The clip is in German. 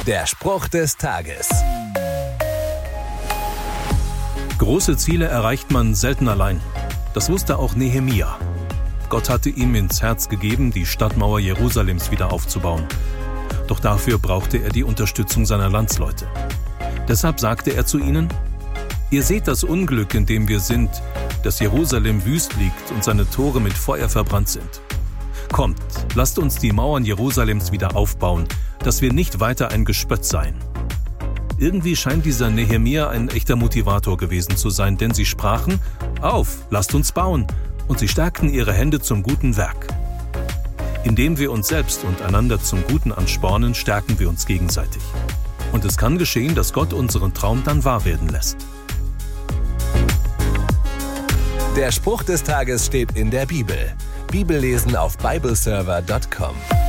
Der Spruch des Tages. Große Ziele erreicht man selten allein. Das wusste auch Nehemia. Gott hatte ihm ins Herz gegeben, die Stadtmauer Jerusalems wieder aufzubauen. Doch dafür brauchte er die Unterstützung seiner Landsleute. Deshalb sagte er zu ihnen: Ihr seht das Unglück, in dem wir sind, dass Jerusalem wüst liegt und seine Tore mit Feuer verbrannt sind. Kommt, lasst uns die Mauern Jerusalems wieder aufbauen, dass wir nicht weiter ein Gespött seien. Irgendwie scheint dieser Nehemia ein echter Motivator gewesen zu sein, denn sie sprachen: Auf, lasst uns bauen, und sie stärkten ihre Hände zum guten Werk. Indem wir uns selbst und einander zum Guten anspornen, stärken wir uns gegenseitig. Und es kann geschehen, dass Gott unseren Traum dann wahr werden lässt. Der Spruch des Tages steht in der Bibel. Bibellesen auf bibleserver.com.